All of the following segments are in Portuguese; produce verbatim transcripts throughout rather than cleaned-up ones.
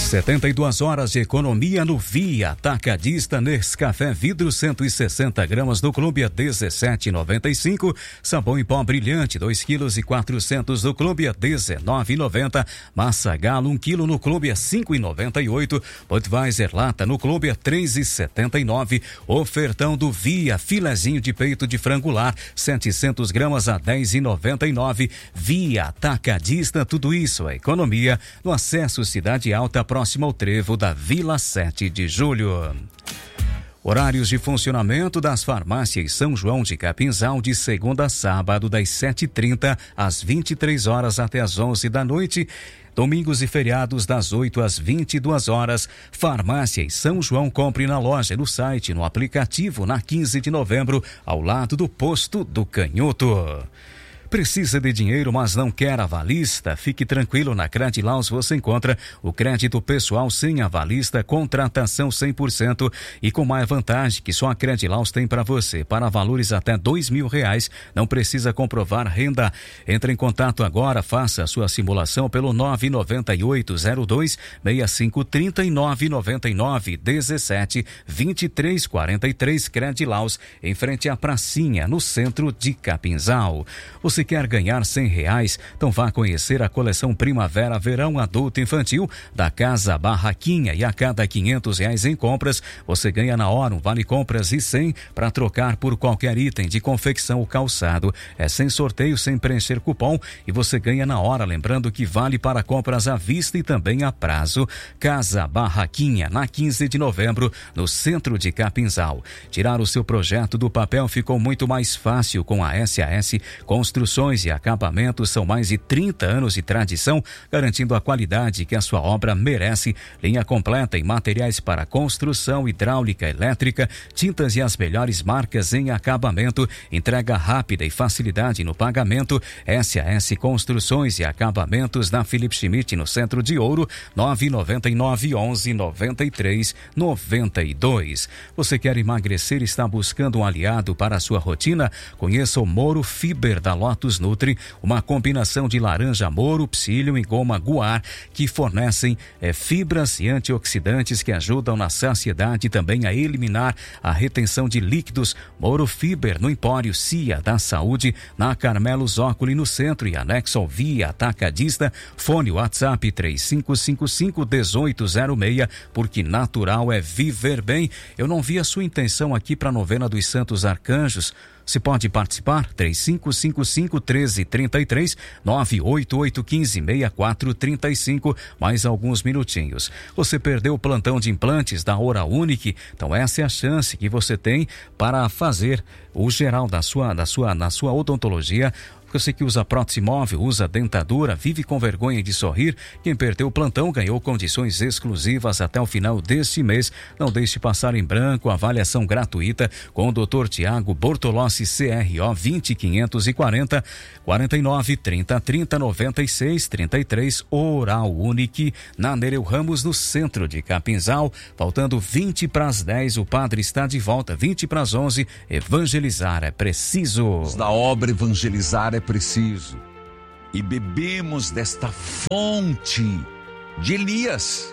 setenta e duas horas de economia no Via Atacadista. Nescafé vidro cento e sessenta gramas do clube a dezessete e noventa e cinco. Sabão em pó brilhante dois quilos e quatrocentos do clube a dezenove e noventa. Massa galo um quilo no clube a cinco e noventa e oito. Budweiser lata no clube a três e setenta e nove. Ofertão do Via filezinho de peito de frangular setecentos gramas a dez e noventa e nove. Via Atacadista, tudo isso é economia no acesso Cidade Alta, próximo ao trevo da Vila sete de Julho. Horários de funcionamento das farmácias São João de Capinzal de segunda a sábado das sete e trinta às vinte e três horas até às onze da noite. Domingos e feriados das oito às vinte e duas horas. Farmácias São João, compre na loja, no site, no aplicativo, na quinze de novembro, ao lado do posto do Canhoto. Precisa de dinheiro, mas não quer avalista? Fique tranquilo, na Credilaus você encontra o crédito pessoal sem avalista, contratação cem por cento e com mais vantagem que só a Credilaus tem para você. Para valores até dois mil reais, não precisa comprovar renda. Entre em contato agora, faça a sua simulação pelo nove nove oito zero dois seis cinco três zero e nove nove nove dezessete vinte e três quarenta e três. Credilaus, em frente à pracinha, no centro de Capinzal. Você quer ganhar cem reais? Então vá conhecer a coleção Primavera-Verão Adulto Infantil da Casa Barraquinha, e a cada quinhentos reais em compras, você ganha na hora um vale compras e cem para trocar por qualquer item de confecção ou calçado. É sem sorteio, sem preencher cupom, e você ganha na hora, lembrando que vale para compras à vista e também a prazo. Casa Barraquinha, na quinze de novembro, no centro de Capinzal. Tirar o seu projeto do papel ficou muito mais fácil com a S A S Construções e Acabamentos. São mais de trinta anos de tradição, garantindo a qualidade que a sua obra merece. Linha completa em materiais para construção, hidráulica, elétrica, tintas e as melhores marcas em acabamento. Entrega rápida e facilidade no pagamento. S A S Construções e Acabamentos, na Felipe Schmidt, no centro de Ouro, nove nove nove onze noventa e três noventa e dois. Você quer emagrecer e está buscando um aliado para a sua rotina? Conheça o Moro Fiber da Lotus Nutri, uma combinação de laranja Moro, psyllium e goma guar, que fornecem é, fibras e antioxidantes que ajudam na saciedade e também a eliminar a retenção de líquidos. Moro Fiber no Empório Cia da Saúde, na Carmelo Zócoli, no centro, e anexo ao Via Atacadista. Fone WhatsApp três cinco cinco cinco um oito zero seis, porque natural é viver bem. Eu não vi a sua intenção aqui para a novena dos Santos Arcanjos. Você pode participar? três cinco cinco cinco um três três três, nove oito oito um cinco seis quatro três cinco. Mais alguns minutinhos. Você perdeu o plantão de implantes da Hora Unique? Então essa é a chance que você tem para fazer o geral da sua, da sua, na sua odontologia. Você que usa prótese móvel, usa dentadura, vive com vergonha de sorrir. Quem perdeu o plantão ganhou condições exclusivas até o final deste mês. Não deixe passar em branco. Avaliação gratuita com o doutor Tiago Bortolossi, C R O vinte quinhentos e quarenta, quarenta e nove, trinta, trinta, noventa e seis, trinta e três. Oral Unique, na Nereu Ramos, no centro de Capinzal. Faltando vinte para as dez, o padre está de volta. vinte para as onze, evangelizar é preciso. Da obra evangelizar é preciso, e bebemos desta fonte de Elias,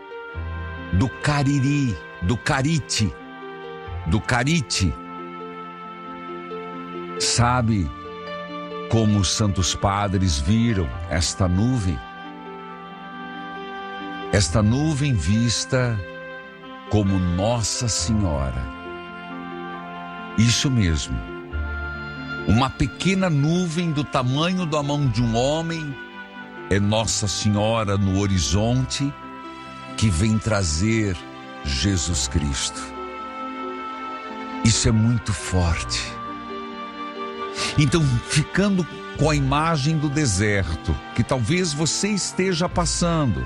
do Cariri, do Carite, do Carite. Sabe como os santos padres viram esta nuvem? Esta nuvem vista como Nossa Senhora. Isso mesmo. Uma pequena nuvem do tamanho da mão de um homem é Nossa Senhora no horizonte, que vem trazer Jesus Cristo. Isso é muito forte. Então, ficando com a imagem do deserto, que talvez você esteja passando,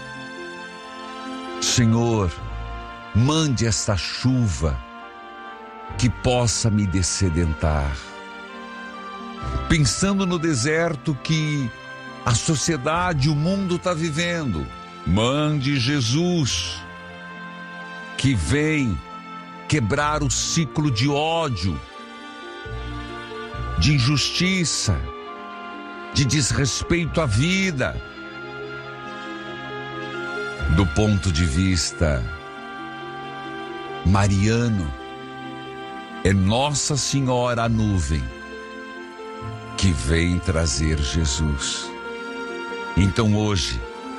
Senhor, mande esta chuva que possa me dessedentar. Pensando no deserto que a sociedade, o mundo está vivendo, mande Jesus, que vem quebrar o ciclo de ódio, de injustiça, de desrespeito à vida. do ponto de vista mariano, é Nossa Senhora a nuvem que vem trazer Jesus. Então hoje,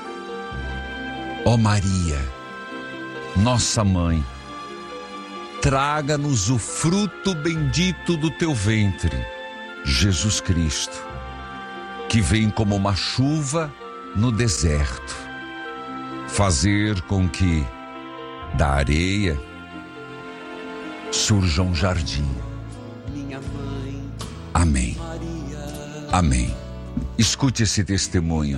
ó Maria, nossa mãe, traga-nos o fruto bendito do teu ventre, Jesus Cristo, que vem como uma chuva no deserto, fazer com que da areia surja um jardim. Amém. Amém. Escute esse testemunho.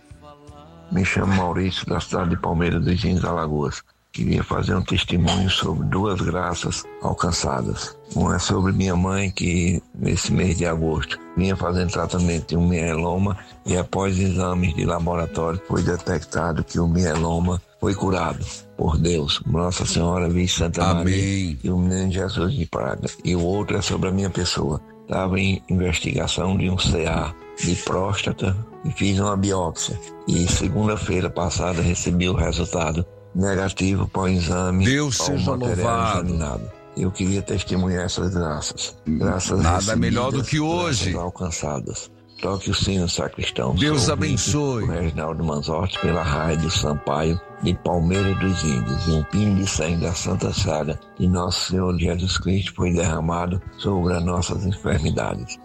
Me chamo Maurício, da cidade de Palmeira dos Índios, Alagoas. Queria fazer um testemunho sobre duas graças alcançadas. Uma é sobre minha mãe, que nesse mês de agosto vinha fazendo tratamento de um mieloma e após exames de laboratório foi detectado que o mieloma foi curado por Deus. Nossa Senhora Virgem Santa Amém. Maria e o menino Jesus de Praga. E o outro é sobre a minha pessoa. Estava em investigação de um C A de próstata e fiz uma biópsia. E segunda-feira passada recebi o resultado negativo para o exame. Deus seja louvado. Examinado. Eu queria testemunhar essas graças. Graças Nada melhor do que hoje. Graças alcançadas. Toque o sino, sacristão. Deus abençoe. O Reginaldo Manzotti pela raia do Sampaio de Palmeira dos Índios. E um pingo de sangue da Santa Chaga de Nosso Senhor Jesus Cristo foi derramado sobre as nossas enfermidades.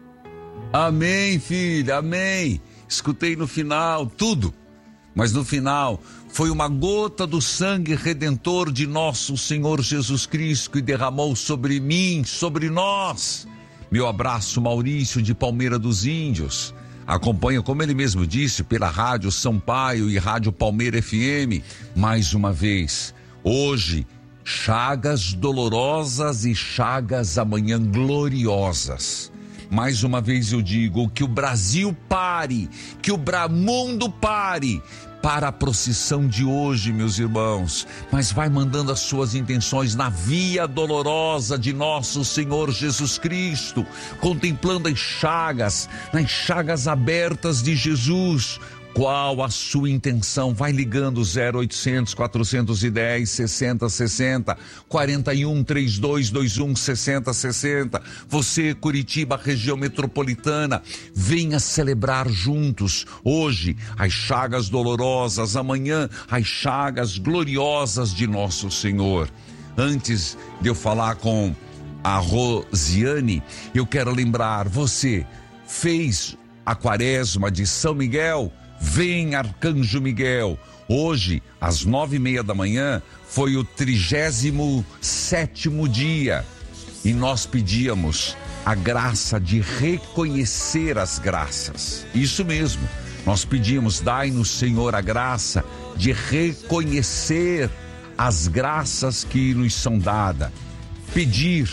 Amém, filha, amém. Escutei no final tudo, mas no final foi uma gota do sangue redentor de nosso Senhor Jesus Cristo que derramou sobre mim, sobre nós. Meu abraço, Maurício de Palmeira dos Índios. Acompanha, como ele mesmo disse, pela Rádio Sampaio e Rádio Palmeira F M, mais uma vez. Hoje, chagas dolorosas e chagas amanhã gloriosas. Mais uma vez eu digo que o Brasil pare, que o mundo pare para a procissão de hoje, meus irmãos, mas vai mandando as suas intenções na via dolorosa de nosso Senhor Jesus Cristo, contemplando as chagas, nas chagas abertas de Jesus. Qual a sua intenção? Vai ligando zero oitocentos, quatrocentos e dez, sessenta sessenta, quarenta e um, trinta e dois, vinte e um, sessenta sessenta. Você, Curitiba, região metropolitana, venha celebrar juntos. Hoje, as chagas dolorosas, amanhã, as chagas gloriosas de nosso Senhor. Antes de eu falar com a Rosiane, eu quero lembrar, você fez a quaresma de São Miguel? Vem, Arcanjo Miguel. Hoje, às nove e meia da manhã, foi o trigésimo sétimo dia. E nós pedíamos a graça de reconhecer as graças. Isso mesmo. Nós pedimos, dai-nos, Senhor, a graça de reconhecer as graças que nos são dadas. Pedir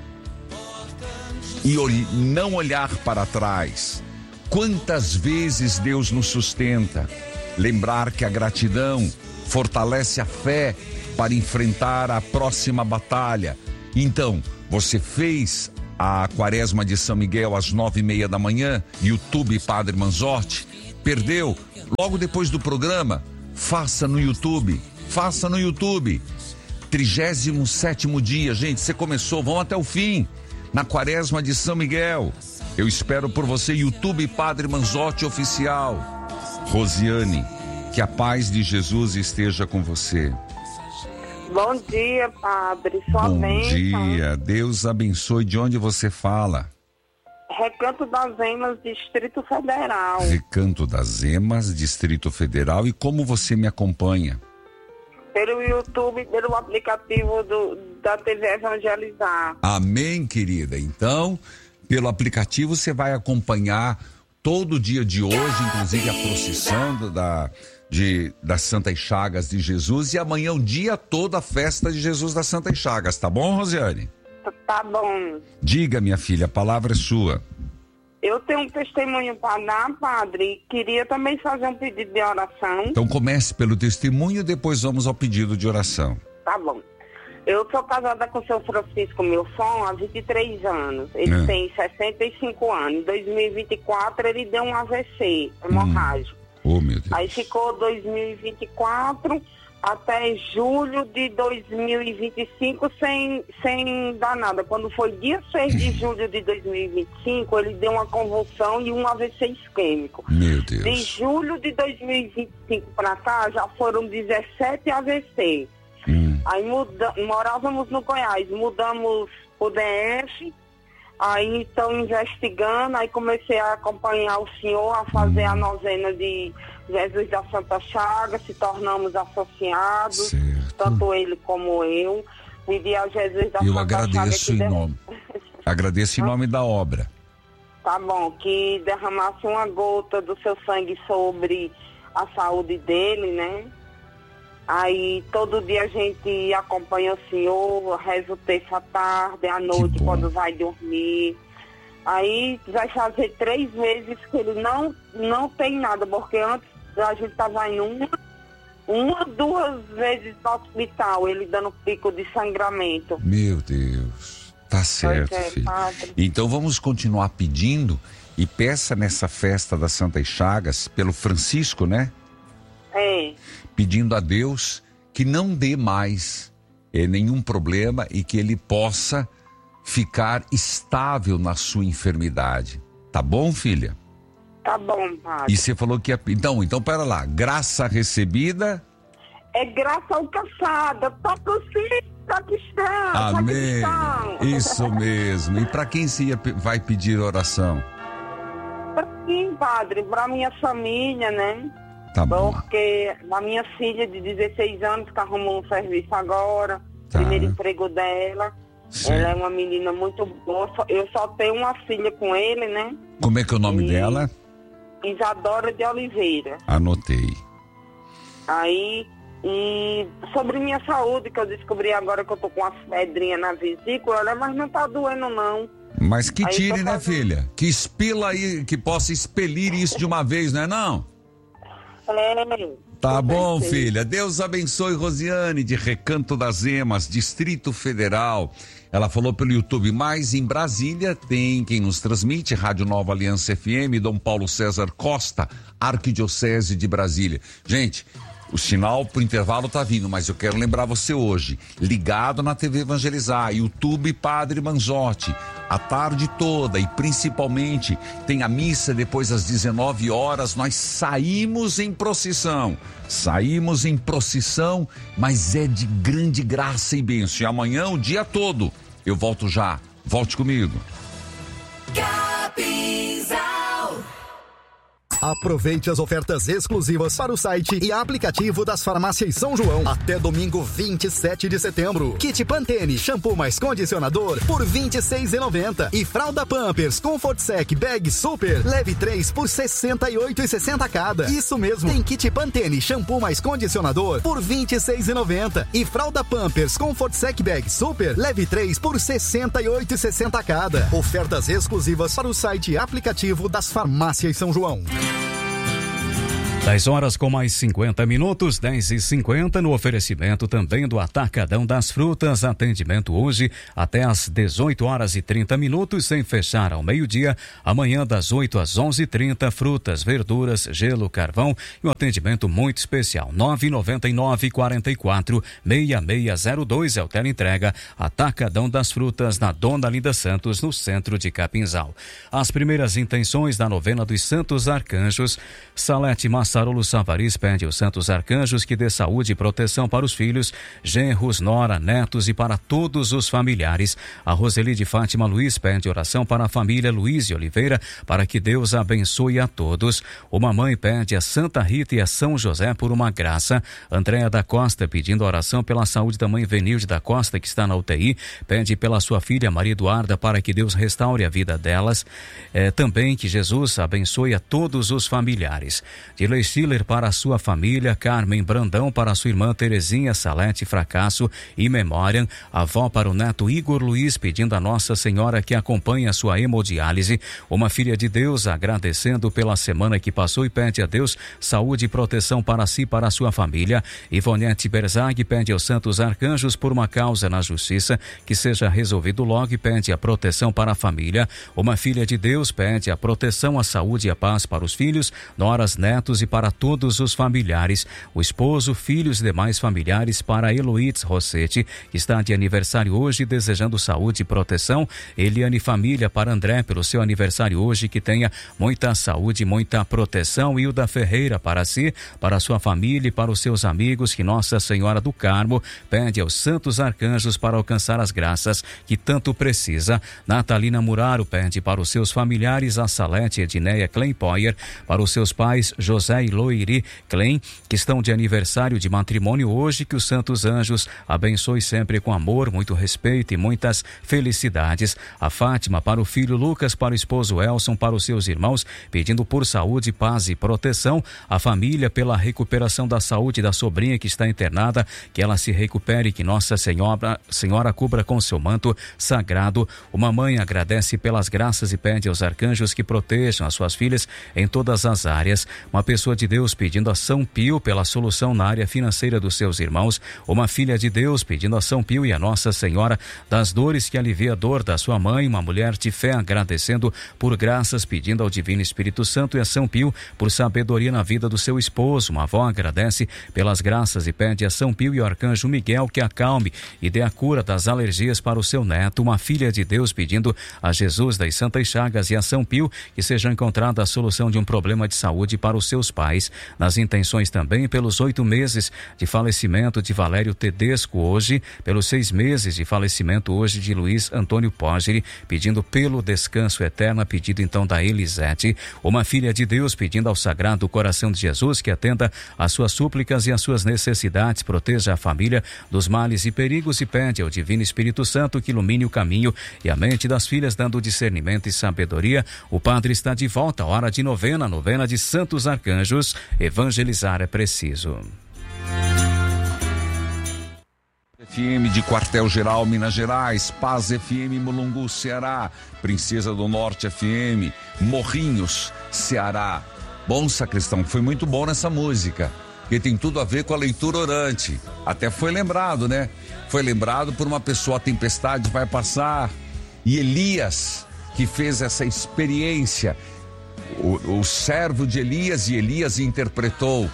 e não olhar para trás. Quantas vezes Deus nos sustenta. Lembrar que a gratidão fortalece a fé para enfrentar a próxima batalha. Então, você fez a quaresma de São Miguel às nove e meia da manhã, YouTube Padre Manzotti, perdeu? Logo depois do programa, faça no YouTube, faça no YouTube. trigésimo sétimo dia, gente, você começou, vão até o fim, na quaresma de São Miguel. Eu espero por você, YouTube Padre Manzotti Oficial. Rosiane, que a paz de Jesus esteja com você. Bom dia, Padre. Sua Bom bênção. dia, Deus abençoe. De onde você fala? Recanto das Emas, Distrito Federal. Recanto das Emas, Distrito Federal. E como você me acompanha? Pelo YouTube, pelo aplicativo do, da T V Evangelizar. Amém, querida. Então, pelo aplicativo você vai acompanhar todo o dia de hoje, inclusive a procissão da, de, das Santas Chagas de Jesus, e amanhã o dia todo a festa de Jesus das Santas Chagas, tá bom, Rosiane? Tá bom. Diga, minha filha, a palavra é sua. Eu tenho um testemunho para dar, Padre. Queria também fazer um pedido de oração. Então comece pelo testemunho e depois vamos ao pedido de oração. Tá bom. Eu sou casada com o seu Francisco Milfon há vinte e três anos. Ele É. tem sessenta e cinco anos. Em dois mil e vinte e quatro ele deu um A V C hemorrágico. Oh, meu Deus. Aí ficou dois mil e vinte e quatro até julho de dois mil e vinte e cinco sem, sem dar nada. Quando foi dia seis de julho de dois mil e vinte e cinco, ele deu uma convulsão e um A V C isquêmico. Meu Deus. De julho de dois mil e vinte e cinco para cá, já foram dezessete A V C. Hum. Aí muda, morávamos no Goiás, mudamos o D F, aí estão investigando, aí comecei a acompanhar o senhor, a fazer hum. a novena de Jesus da Santa Chaga, se tornamos associados, certo. Tanto ele como eu. Pedi a Jesus da eu Santa agradeço Chaga. Em der... nome. Agradeço em nome da obra. Tá bom, que derramasse uma gota do seu sangue sobre a saúde dele, né? Aí todo dia a gente acompanha o senhor, reza o texto à tarde, à noite, quando vai dormir. Aí vai fazer três meses que ele não, não tem nada, porque antes a gente estava em uma, uma, duas vezes no hospital, ele dando pico de sangramento. Meu Deus, tá certo, é, filho. Padre. Então vamos continuar pedindo e peça nessa festa das Santas Chagas, pelo Francisco, né? É. Pedindo a Deus que não dê mais é, nenhum problema e que ele possa ficar estável na sua enfermidade. Tá bom, filha? Tá bom, padre. E você falou que ia... Então, então, pera lá. Graça recebida? É graça alcançada. Toca o sino, Paquistão. Amém. Isso mesmo. E para quem você ia, vai pedir oração? Para quem, padre? Para minha família, né? Tá bom. Porque a minha filha de dezesseis anos que arrumou um serviço agora, tá. Primeiro emprego dela. Sim. Ela é uma menina muito boa. Eu só tenho uma filha com ele, né? Como é que é o nome e... dela? Isadora de Oliveira. Anotei. Aí, e sobre minha saúde, que eu descobri agora que eu tô com uma pedrinha na vesícula, mas não tá doendo não. Mas que aí tire, né, fazendo... filha? Que expila aí, que possa expelir isso de uma vez, não é não? É. Tá bom, filha. Deus abençoe Rosiane, de Recanto das Emas, Distrito Federal. Ela falou pelo YouTube, mas em Brasília tem quem nos transmite, Rádio Nova Aliança F M, Dom Paulo César Costa, Arquidiocese de Brasília. Gente, o sinal pro intervalo tá vindo, mas eu quero lembrar você hoje, ligado na T V Evangelizar, YouTube Padre Manzotti, a tarde toda e principalmente tem a missa depois das dezenove horas, nós saímos em procissão, saímos em procissão, mas é de grande graça e bênção. E amanhã o dia todo, eu volto já, volte comigo. Aproveite as ofertas exclusivas para o site e aplicativo das farmácias São João. Até domingo vinte e sete de setembro. Kit Pantene, shampoo mais condicionador por vinte e seis reais e noventa centavos. E fralda Pampers Comfort Sec Bag Super, leve três por sessenta e oito reais e sessenta centavos cada. Isso mesmo, tem Kit Pantene, shampoo mais condicionador por vinte e seis reais e noventa centavos. E fralda Pampers Comfort Sec Bag Super, leve três por sessenta e oito reais e sessenta centavos cada. Ofertas exclusivas para o site e aplicativo das farmácias São João. dez horas com mais cinquenta minutos, dez e cinquenta, no oferecimento também do Atacadão das Frutas. Atendimento hoje até às dezoito horas e trinta minutos, sem fechar ao meio-dia. Amanhã das oito às onze e trinta, frutas, verduras, gelo, carvão e um atendimento muito especial. nove nove nove, quatro quatro, seis seis zero dois é o teleentrega. Atacadão das Frutas, na Dona Linda Santos, no centro de Capinzal. As primeiras intenções da novena dos Santos Arcanjos. Salete Massa Sarolo Savaris pede aos Santos Arcanjos que dê saúde e proteção para os filhos, genros, nora, netos e para todos os familiares. A Roseli de Fátima Luiz pede oração para a família Luiz de Oliveira, para que Deus abençoe a todos. Uma mãe pede a Santa Rita e a São José por uma graça. Andréa da Costa pedindo oração pela saúde da mãe Venilde da Costa, que está na U T I, pede pela sua filha Maria Eduarda para que Deus restaure a vida delas. É, também que Jesus abençoe a todos os familiares. Dirley Stiller para a sua família, Carmen Brandão para a sua irmã Terezinha Salete Fracasso e Memória, avó para o neto Igor Luiz pedindo a Nossa Senhora que acompanhe a sua hemodiálise, uma filha de Deus agradecendo pela semana que passou e pede a Deus saúde e proteção para si e para a sua família. Ivonete Berzag pede aos Santos Arcanjos por uma causa na justiça que seja resolvido logo e pede a proteção para a família. Uma filha de Deus pede a proteção, a saúde e a paz para os filhos, noras, netos e para todos os familiares, o esposo, filhos e demais familiares, para Eloídes Rossetti, que está de aniversário hoje, desejando saúde e proteção. Eliane Família, para André, pelo seu aniversário hoje, que tenha muita saúde e muita proteção. Hilda Ferreira, para si, para sua família e para os seus amigos, que Nossa Senhora do Carmo pede aos santos arcanjos para alcançar as graças que tanto precisa. Natalina Muraro pede para os seus familiares, a Salete Edneia Klein Poyer, para os seus pais José e Loiri Klein, que estão de aniversário de matrimônio hoje, que os santos anjos abençoe sempre com amor, muito respeito e muitas felicidades. A Fátima, para o filho Lucas, para o esposo Elson, para os seus irmãos, pedindo por saúde, paz e proteção. A família, pela recuperação da saúde da sobrinha que está internada, que ela se recupere, que Nossa Senhora, Senhora cubra com seu manto sagrado. Uma mãe agradece pelas graças e pede aos arcanjos que protejam as suas filhas em todas as áreas. Uma pessoa de Deus pedindo a São Pio pela solução na área financeira dos seus irmãos. Uma filha de Deus pedindo a São Pio e a Nossa Senhora das dores que alivia a dor da sua mãe. Uma mulher de fé agradecendo por graças, pedindo ao Divino Espírito Santo e a São Pio por sabedoria na vida do seu esposo. Uma avó agradece pelas graças e pede a São Pio e ao arcanjo Miguel que acalme e dê a cura das alergias para o seu neto. Uma filha de Deus pedindo a Jesus das Santas Chagas e a São Pio que seja encontrada a solução de um problema de saúde para os seus pais. Nas intenções também pelos oito meses de falecimento de Valério Tedesco hoje, pelos seis meses de falecimento hoje de Luiz Antônio Poggi, pedindo pelo descanso eterno, pedido então da Elisete. Uma filha de Deus pedindo ao Sagrado Coração de Jesus que atenda às suas súplicas e às suas necessidades, proteja a família dos males e perigos e pede ao Divino Espírito Santo que ilumine o caminho e a mente das filhas, dando discernimento e sabedoria. O Padre está de volta, hora de novena, novena de Santos Arcanjos. Evangelizar é preciso. F M de Quartel-Geral, Minas Gerais, Paz F M, Mulungu, Ceará, Princesa do Norte F M, Morrinhos, Ceará. Bom, sacristão, foi muito bom nessa música, porque tem tudo a ver com a leitura orante. Até foi lembrado, né? Foi lembrado por uma pessoa, a tempestade vai passar. E Elias, que fez essa experiência, o, o servo de Elias, e Elias interpretou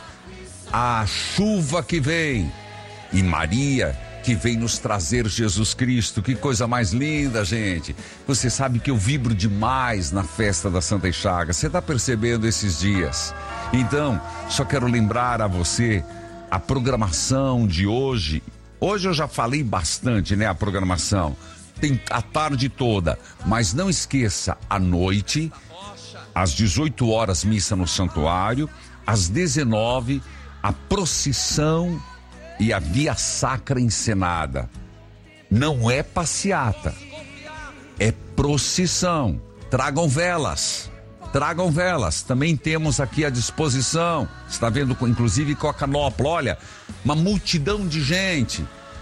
a chuva que vem, e Maria, que vem nos trazer Jesus Cristo. Que coisa mais linda, gente. Você sabe que eu vibro demais na festa da Santa Chagas. Você está percebendo esses dias? Então, só quero lembrar a você a programação de hoje. Hoje eu já falei bastante, né? A programação tem a tarde toda, mas não esqueça, à noite, às dezoito horas, missa no santuário, às dezenove, a procissão e a via sacra encenada. Não é passeata, é procissão. Tragam velas, tragam velas. Também temos aqui à disposição, está vendo, inclusive com a canopla, olha, uma multidão de gente.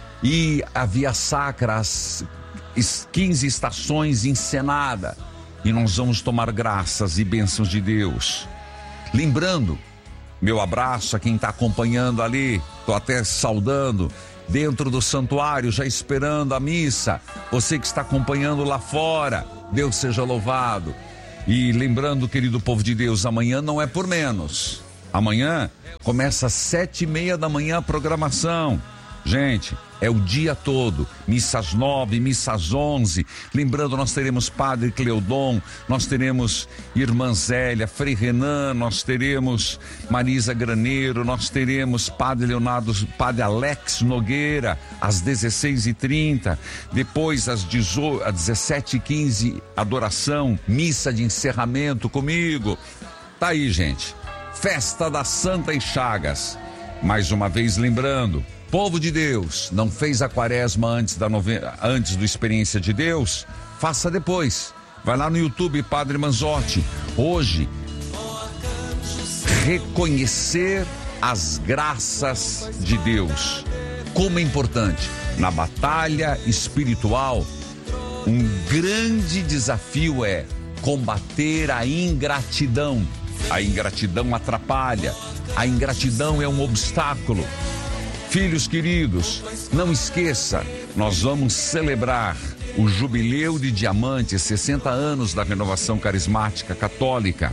E a via sacra, as quinze estações encenada. E nós vamos tomar graças e bênçãos de Deus. Lembrando, meu abraço a quem está acompanhando ali, estou até saudando, dentro do santuário, já esperando a missa. Você que está acompanhando lá fora, Deus seja louvado. E lembrando, querido povo de Deus, amanhã não é por menos. Amanhã começa às sete e meia da manhã a programação. Gente, é o dia todo, missa às nove, missa às onze. Lembrando, nós teremos Padre Cleodon, nós teremos Irmã Zélia, Frei Renan, nós teremos Marisa Graneiro, nós teremos Padre Leonardo, Padre Alex Nogueira, às dezesseis e trinta. Depois, às dezessete e quinze, adoração, missa de encerramento comigo. Tá aí, gente, festa da Santa Chagas. Mais uma vez lembrando, povo de Deus, não fez a quaresma antes da novena, antes do Experiência de Deus? Faça depois. Vai lá no YouTube, Padre Manzotti. Hoje, reconhecer as graças de Deus. Como é importante. Na batalha espiritual, um grande desafio é combater a ingratidão. A ingratidão atrapalha. A ingratidão é um obstáculo. Filhos queridos, não esqueça, nós vamos celebrar o Jubileu de Diamante, sessenta anos da Renovação Carismática Católica.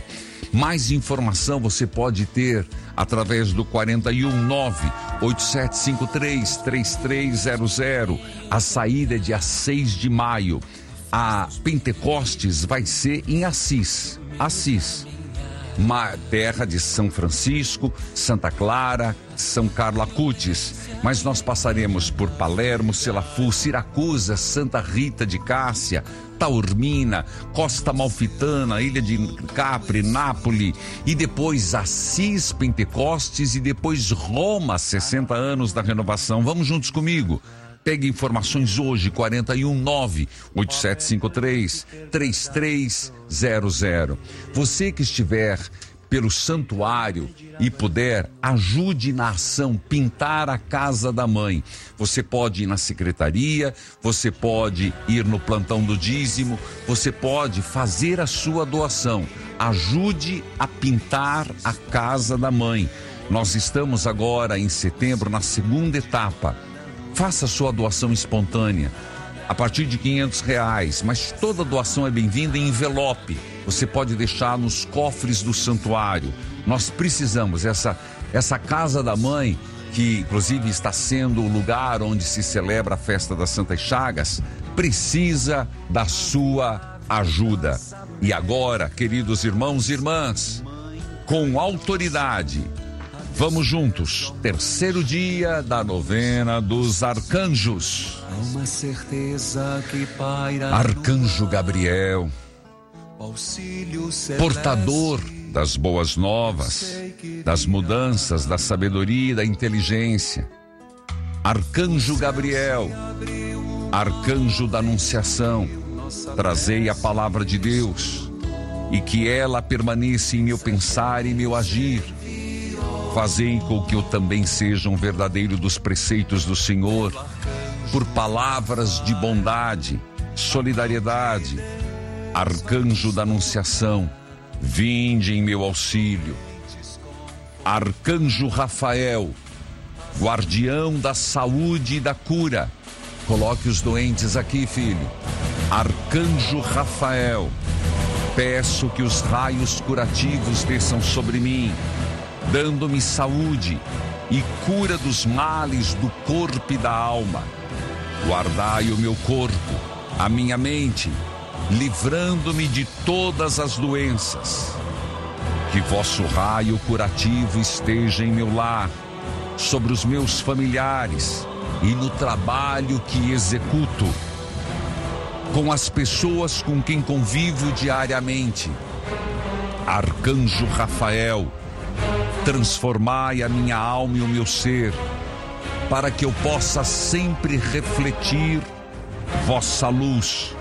Mais informação você pode ter através do quarenta e um, nove oito sete cinco três, três três zero zero. A saída é dia seis de maio. A Pentecostes vai ser em Assis. Assis. Uma terra de São Francisco, Santa Clara, São Carlos Acutis. Mas nós passaremos por Palermo, Selafu, Siracusa, Santa Rita de Cássia, Taormina, Costa Amalfitana, Ilha de Capri, Nápoles, e depois Assis, Pentecostes, e depois Roma, sessenta anos da renovação. Vamos juntos comigo? Pegue informações hoje, quarenta e um, nove oito sete cinco três, três três zero zero. Você que estiver pelo santuário e puder, ajude na ação Pintar a Casa da Mãe. Você pode ir na secretaria, você pode ir no plantão do dízimo, você pode fazer a sua doação. Ajude a pintar a Casa da Mãe. Nós estamos agora em setembro na segunda etapa. Faça sua doação espontânea a partir de quinhentos reais, mas toda doação é bem-vinda em envelope. Você pode deixar nos cofres do santuário. Nós precisamos, essa, essa Casa da Mãe, que inclusive está sendo o lugar onde se celebra a festa das Santas Chagas, precisa da sua ajuda. E agora, queridos irmãos e irmãs, com autoridade, vamos juntos, terceiro dia da novena dos arcanjos. Uma certeza que paira. Arcanjo Gabriel, portador das boas novas, das mudanças, da sabedoria e da inteligência. Arcanjo Gabriel, arcanjo da anunciação, trazei a palavra de Deus e que ela permaneça em meu pensar e meu agir. Fazei com que eu também seja um verdadeiro dos preceitos do Senhor, por palavras de bondade, solidariedade. Arcanjo da anunciação, vinde em meu auxílio. Arcanjo Rafael, guardião da saúde e da cura. Coloque os doentes aqui, filho. Arcanjo Rafael, peço que os raios curativos desçam sobre mim, dando-me saúde e cura dos males do corpo e da alma. Guardai o meu corpo, a minha mente, livrando-me de todas as doenças. Que vosso raio curativo esteja em meu lar, sobre os meus familiares e no trabalho que executo, com as pessoas com quem convivo diariamente. Arcanjo Rafael, transformai a minha alma e o meu ser, para que eu possa sempre refletir vossa luz.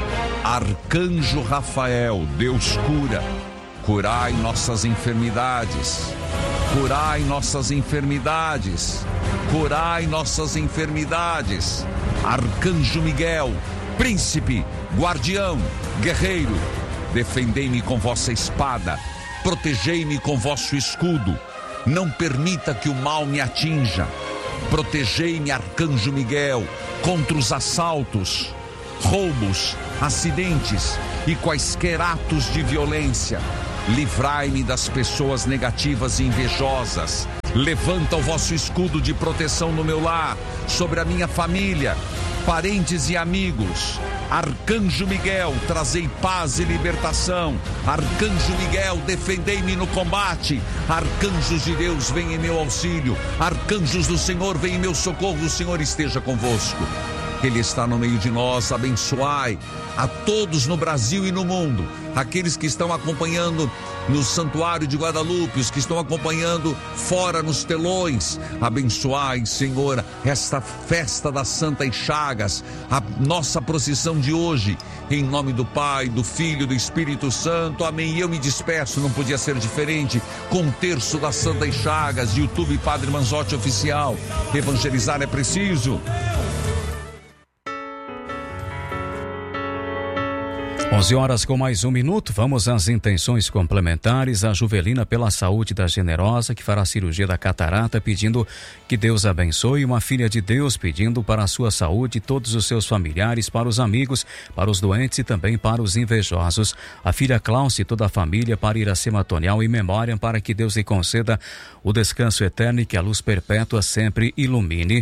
Arcanjo Rafael, Deus cura, curai nossas enfermidades, curai nossas enfermidades, curai nossas enfermidades. Arcanjo Miguel, príncipe, guardião, guerreiro, defendei-me com vossa espada, protegei-me com vosso escudo, não permita que o mal me atinja. Protegei-me, Arcanjo Miguel, contra os assaltos, roubos, acidentes e quaisquer atos de violência. Livrai-me das pessoas negativas e invejosas. Levanta o vosso escudo de proteção no meu lar, sobre a minha família, parentes e amigos. Arcanjo Miguel, trazei paz e libertação. Arcanjo Miguel, defendei-me no combate. Arcanjos de Deus, vem em meu auxílio. Arcanjos do Senhor, vem em meu socorro. O Senhor esteja convosco. Ele está no meio de nós. Abençoai a todos no Brasil e no mundo, aqueles que estão acompanhando no Santuário de Guadalupe, os que estão acompanhando fora nos telões. Abençoai, Senhor, esta festa das Santas Chagas, a nossa procissão de hoje, em nome do Pai, do Filho e do Espírito Santo. Amém. E eu me despeço, não podia ser diferente, com um terço das Santas Chagas. YouTube Padre Manzotti Oficial. Evangelizar é preciso. onze horas com mais um minuto, vamos às intenções complementares. A Juvelina pela saúde da Generosa, que fará cirurgia da catarata, pedindo que Deus abençoe. Uma filha de Deus pedindo para a sua saúde, todos os seus familiares, para os amigos, para os doentes e também para os invejosos. A filha Cláudia e toda a família para Iracema Tonial em memória, para que Deus lhe conceda o descanso eterno e que a luz perpétua sempre ilumine.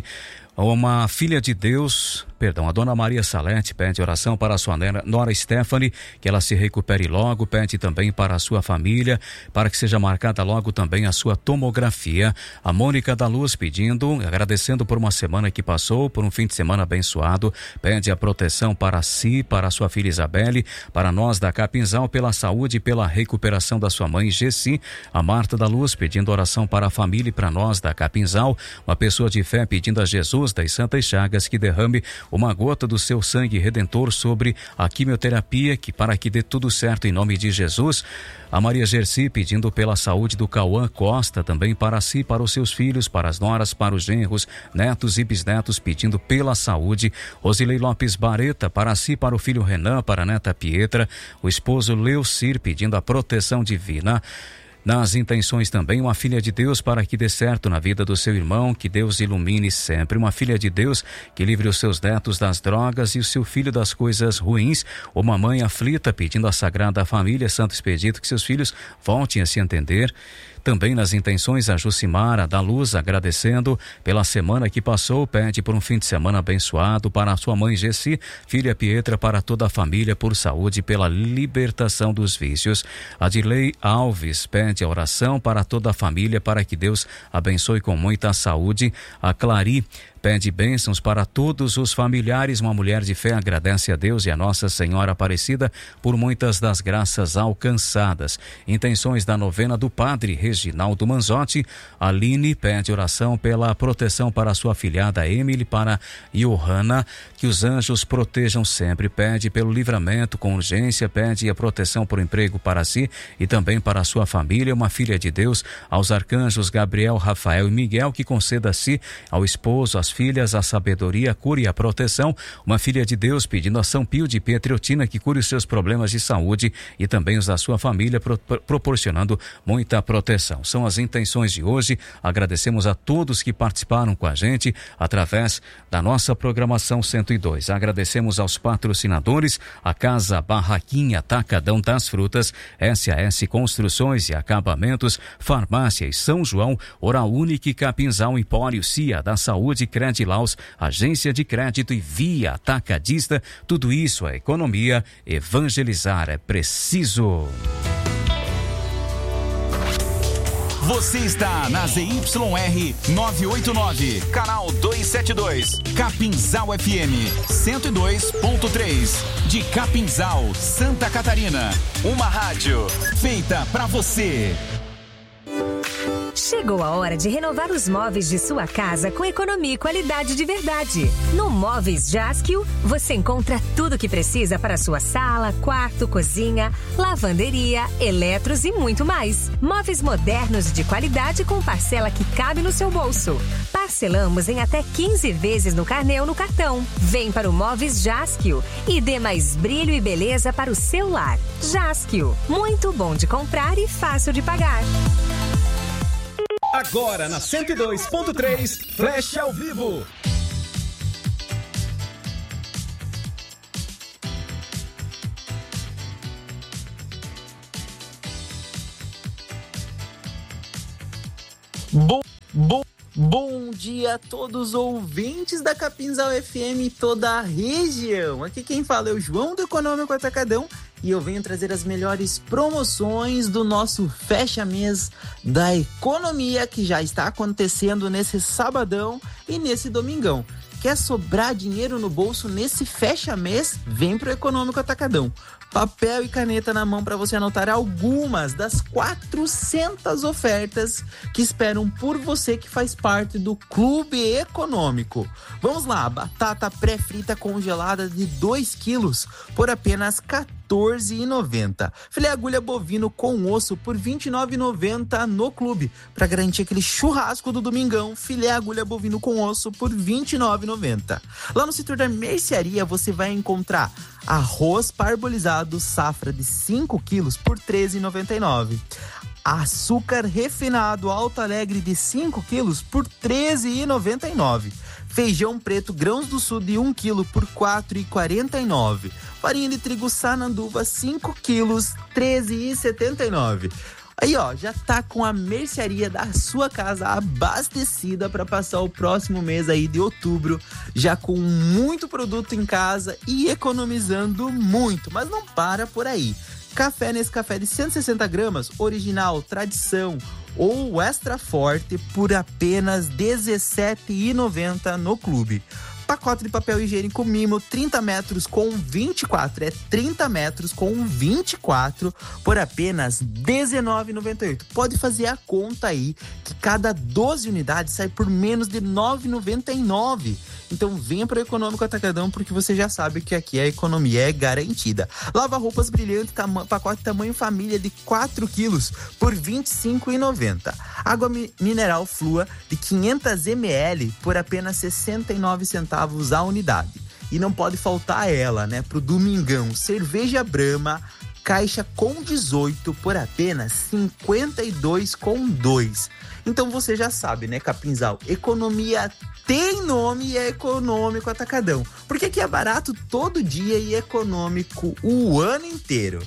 Uma filha de Deus, perdão, a dona Maria Salete pede oração para a sua nora Stephanie, que ela se recupere logo, pede também para a sua família, para que seja marcada logo também a sua tomografia. A Mônica da Luz pedindo, agradecendo por uma semana que passou, por um fim de semana abençoado, pede a proteção para si, para a sua filha Isabelle, para nós da Capinzal, pela saúde e pela recuperação da sua mãe Gessi. A Marta da Luz pedindo oração para a família e para nós da Capinzal. Uma pessoa de fé pedindo a Jesus das Santas Chagas que derrame uma gota do seu sangue redentor sobre a quimioterapia, que para que dê tudo certo em nome de Jesus. A Maria Gersi pedindo pela saúde do Cauã Costa, também para si, para os seus filhos, para as noras, para os genros, netos e bisnetos, pedindo pela saúde. Rosilei Lopes Bareta, para si, para o filho Renan, para a neta Pietra. O esposo Leucir pedindo a proteção divina. Nas intenções também, uma filha de Deus para que dê certo na vida do seu irmão, que Deus ilumine sempre. Uma filha de Deus que livre os seus netos das drogas e o seu filho das coisas ruins. Uma mãe aflita pedindo à Sagrada Família, Santo Expedito, que seus filhos voltem a se entender. Também nas intenções, a Jucimara da Luz, agradecendo pela semana que passou, pede por um fim de semana abençoado para a sua mãe Gessi, filha Pietra, para toda a família, por saúde e pela libertação dos vícios. A Dirley Alves pede a oração para toda a família, para que Deus abençoe com muita saúde. A Clari pede bênçãos para todos os familiares. Uma mulher de fé agradece a Deus e a Nossa Senhora Aparecida por muitas das graças alcançadas. Intenções da novena do Padre Reginaldo Manzotti. A Aline pede oração pela proteção para sua filhada Emily, para Johanna, que os anjos protejam sempre. Pede pelo livramento com urgência, pede a proteção por emprego para si e também para a sua família. Uma filha de Deus, aos arcanjos Gabriel, Rafael e Miguel, que conceda a si, ao esposo, às filhas, a sabedoria, a cura e a proteção. Uma filha de Deus pedindo a São Pio de Pietreutina que cure os seus problemas de saúde e também os da sua família, pro, proporcionando muita proteção. São as intenções de hoje. Agradecemos a todos que participaram com a gente através da nossa programação cento e dois. Agradecemos aos patrocinadores, a Casa Barraquinha Atacadão das Frutas, S A S Construções e Acabamentos, Farmácia e São João, Oral Unique, Capinzal, Empório, Cia da Saúde, Credilaus, Agência de Crédito e Via Atacadista. Tudo isso é economia. Evangelizar é preciso. Você está na Z Y R novecentos e oitenta e nove, canal duzentos e setenta e dois, Capinzal F M cento e dois ponto três, de Capinzal, Santa Catarina. Uma rádio feita pra você. Chegou a hora de renovar os móveis de sua casa com economia e qualidade de verdade. No Móveis Jasquio, você encontra tudo o que precisa para sua sala, quarto, cozinha, lavanderia, eletros e muito mais. Móveis modernos de qualidade com parcela que cabe no seu bolso. Parcelamos em até quinze vezes no carnê ou no cartão. Vem para o Móveis Jasquio e dê mais brilho e beleza para o seu lar. Jasquio, muito bom de comprar e fácil de pagar. Agora na cento e dois ponto três, Flash ao vivo. Bom, bom, bom dia a todos os ouvintes da Capinzal F M e toda a região. Aqui quem fala é o João do Econômico Atacadão e eu venho trazer as melhores promoções do nosso fecha-mês da economia que já está acontecendo nesse sabadão e nesse domingão. Quer sobrar dinheiro no bolso nesse fecha-mês? Vem pro Econômico Atacadão. Papel e caneta na mão para você anotar algumas das quatrocentas ofertas que esperam por você que faz parte do Clube Econômico. Vamos lá, batata pré-frita congelada de dois quilos por apenas quatorze quatorze reais e noventa centavos. Filé agulha bovino com osso por vinte e nove reais e noventa centavos no clube. Para garantir aquele churrasco do domingão, filé agulha bovino com osso por vinte e nove reais e noventa centavos. Lá no setor da mercearia você vai encontrar arroz parbolizado safra de cinco quilos por treze reais e noventa e nove centavos. Açúcar refinado Alto Alegre de cinco quilos por treze reais e noventa e nove centavos. Feijão preto Grãos do Sul de um quilo por quatro reais e quarenta e nove centavos. Farinha de trigo Sananduva cinco quilos, treze reais e setenta e nove centavos. Aí, ó, já tá com a mercearia da sua casa abastecida para passar o próximo mês aí de outubro, já com muito produto em casa e economizando muito, mas não para por aí. Café Nescafé de cento e sessenta gramas, original, tradição ou extra forte por apenas dezessete reais e noventa centavos no clube. Pacote de papel higiênico Mimo, trinta metros com vinte e quatro. É trinta metros com vinte e quatro por apenas dezenove reais e noventa e oito centavos. Pode fazer a conta aí, que cada doze unidades sai por menos de nove reais e noventa e nove centavos. Então venha para o Econômico Atacadão, porque você já sabe que aqui a economia é garantida. Lava roupas brilhante, tam- pacote tamanho família de quatro quilos por vinte e cinco reais e noventa centavos. Água mi- mineral Flua de quinhentos mililitros por apenas sessenta e nove centavos a unidade. E não pode faltar ela, né? Pro domingão, cerveja Brahma, caixa com dezoito por apenas cinquenta e dois reais com dois. Então você já sabe, né, Capinzal? Economia tem nome e é Econômico Atacadão. Porque aqui é barato todo dia e econômico o ano inteiro.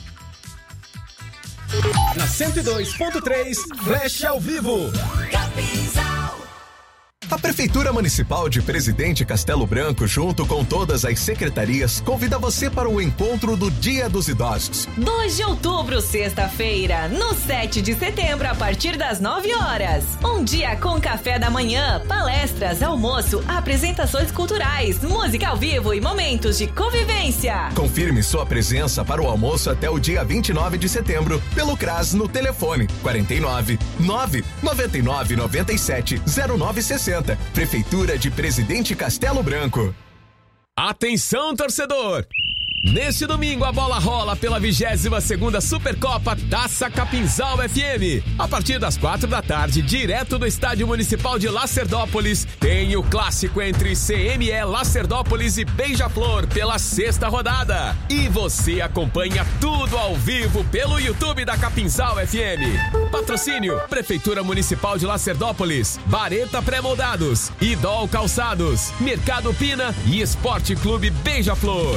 Na cento e dois ponto três, Flash ao vivo. Capinzal. A Prefeitura Municipal de Presidente Castelo Branco, junto com todas as secretarias, convida você para o encontro do Dia dos Idosos. dois de outubro, sexta-feira, no sete de setembro, a partir das nove horas. Um dia com café da manhã, palestras, almoço, apresentações culturais, música ao vivo e momentos de convivência. Confirme sua presença para o almoço até o dia vinte e nove de setembro, pelo C R A S no telefone quarenta e nove, nove noventa e nove, noventa e sete, zero nove sessenta. Prefeitura de Presidente Castelo Branco. Atenção, torcedor! Neste domingo a bola rola pela vigésima segunda Supercopa Taça Capinzal F M. A partir das quatro da tarde, direto do Estádio Municipal de Lacerdópolis, tem o clássico entre C M E Lacerdópolis e Beija-Flor pela sexta rodada. E você acompanha tudo ao vivo pelo YouTube da Capinzal F M. Patrocínio: Prefeitura Municipal de Lacerdópolis, Bareta Pré-Moldados, Idol Calçados, Mercado Pina e Esporte Clube Beija-Flor.